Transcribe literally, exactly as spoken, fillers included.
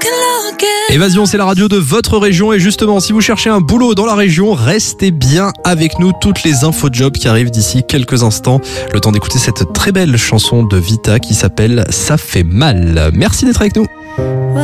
Évasion, c'est la radio de votre région et justement, si vous cherchez un boulot dans la région, restez bien avec nous. Toutes les infos jobs qui arrivent d'ici quelques instants. Le temps d'écouter cette très belle chanson de Vita qui s'appelle Ça fait mal. Merci d'être avec nous.